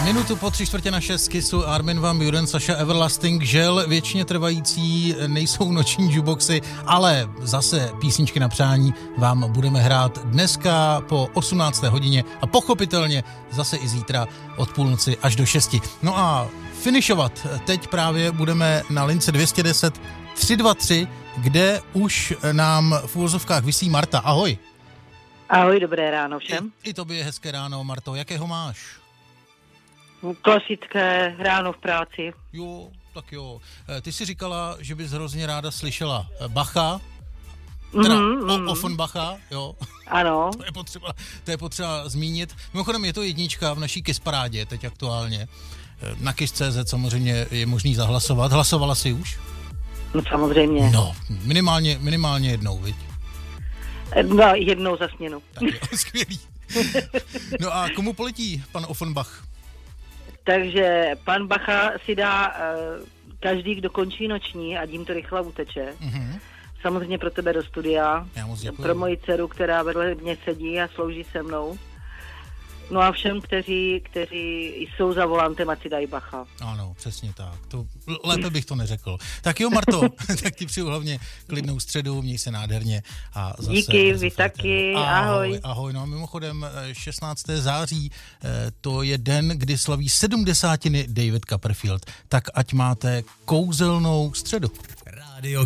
Minutu po 3/4 z Kissu Armin van Buuren, Saša Everlasting, žel věčně trvající, nejsou noční jukeboxy, ale zase písničky na přání vám budeme hrát dneska po 18. hodině a pochopitelně zase i zítra od půlnoci až do 6. No a finišovat teď právě budeme na lince 210 323, kde už nám v uvozovkách visí Marta. Ahoj. Ahoj, dobré ráno všem. I tobě hezké ráno, Marto. Jakého máš? Klasické ráno v práci. Jo, tak jo. Ty jsi říkala, že bys hrozně ráda slyšela Bacha, teda Offenbacha, jo. Ano. To je potřeba zmínit. Mimochodem je to jednička v naší Kiss-parádě teď aktuálně. Na Kiss.cz samozřejmě je možný zahlasovat. Hlasovala jsi už? No samozřejmě. No, minimálně jednou, viď? No, jednou za směnu. Tak jo, skvělý. No a komu poletí pan Offenbach? Takže pan Bacha si dá každý, kdo končí noční, a jim to rychle uteče. Mm-hmm. Samozřejmě pro tebe do studia. Já moc děkuji. Pro moji dceru, která vedle mě sedí a slouží se mnou. No a všem, kteří jsou za volantem, ať si dají Bacha. Ano, přesně tak. Lépe bych to neřekl. Tak jo, Marto, tak ti přeju hlavně klidnou středu, měj se nádherně. A zase díky, vy taky, ahoj. Ahoj, no a mimochodem 16. září, to je den, kdy slaví 70. David Copperfield. Tak ať máte kouzelnou středu. Rádio